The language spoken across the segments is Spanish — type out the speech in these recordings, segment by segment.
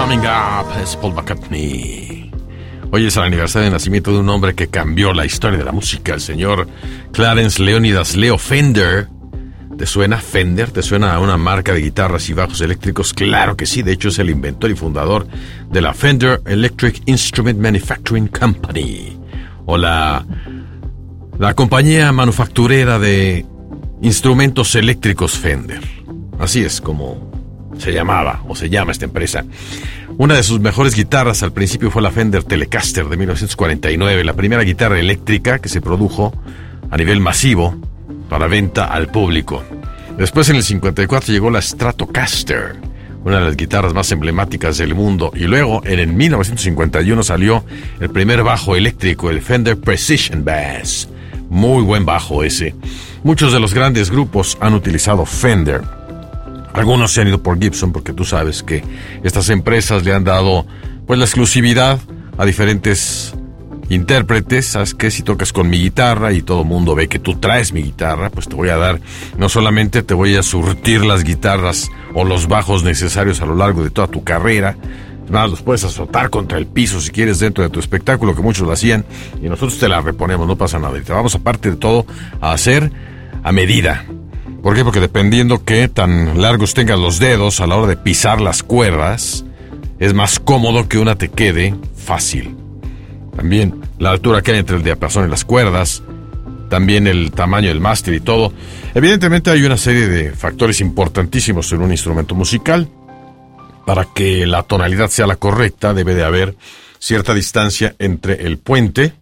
Coming Up es Paul McCartney. Hoy es el aniversario de nacimiento de un hombre que cambió la historia de la música, el señor Clarence Leonidas Leo Fender. ¿Te suena Fender? ¿Te suena a una marca de guitarras y bajos eléctricos? Claro que sí, de hecho es el inventor y fundador de la Fender Electric Instrument Manufacturing Company, o la compañía manufacturera de instrumentos eléctricos Fender. Así es como se llamaba o se llama esta empresa. Una de sus mejores guitarras al principio fue la Fender Telecaster de 1949, la primera guitarra eléctrica que se produjo a nivel masivo para venta al público. Después, en el 54, llegó la Stratocaster, una de las guitarras más emblemáticas del mundo. Y luego, en el 1951, salió el primer bajo eléctrico, el Fender Precision Bass. Muy buen bajo ese. Muchos de los grandes grupos han utilizado Fender. Algunos se han ido por Gibson, porque tú sabes que estas empresas le han dado pues la exclusividad a diferentes intérpretes. Sabes que si tocas con mi guitarra y todo el mundo ve que tú traes mi guitarra, pues te voy a dar, no solamente te voy a surtir las guitarras o los bajos necesarios a lo largo de toda tu carrera, más los puedes azotar contra el piso si quieres dentro de tu espectáculo, que muchos lo hacían, y nosotros te la reponemos, no pasa nada. Y te vamos, aparte de todo, a hacer a medida. ¿Por qué? Porque dependiendo qué tan largos tengas los dedos a la hora de pisar las cuerdas, es más cómodo que una te quede fácil. También la altura que hay entre el diapasón y las cuerdas, también el tamaño del mástil y todo. Evidentemente hay una serie de factores importantísimos en un instrumento musical. Para que la tonalidad sea la correcta, debe de haber cierta distancia entre el puente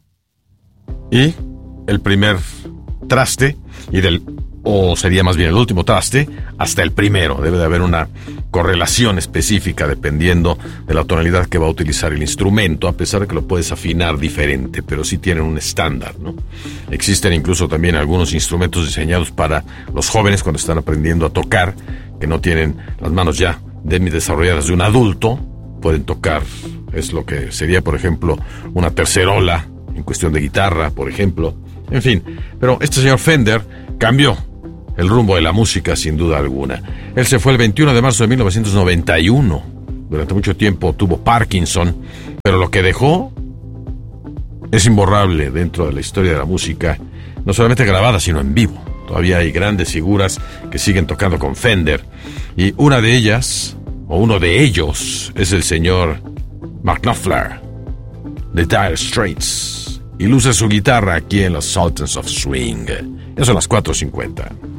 y el primer traste, o sería más bien el último traste, hasta el primero. Debe de haber una correlación específica dependiendo de la tonalidad que va a utilizar el instrumento, a pesar de que lo puedes afinar diferente, pero sí tienen un estándar, ¿no? Existen incluso también algunos instrumentos diseñados para los jóvenes cuando están aprendiendo a tocar, que no tienen las manos ya desarrolladas de un adulto, pueden tocar, es lo que sería, por ejemplo, una tercerola en cuestión de guitarra, por ejemplo. En fin, pero este señor Fender cambió el rumbo de la música sin duda alguna. Él se fue el 21 de marzo de 1991. Durante mucho tiempo tuvo Parkinson, pero lo que dejó es imborrable dentro de la historia de la música, no solamente grabada, sino en vivo. Todavía hay grandes figuras que siguen tocando con Fender, y una de ellas, o uno de ellos, es el señor Mark Knopfler de Dire Straits, y luce su guitarra aquí en los Sultans of Swing. Ya son las 4:50.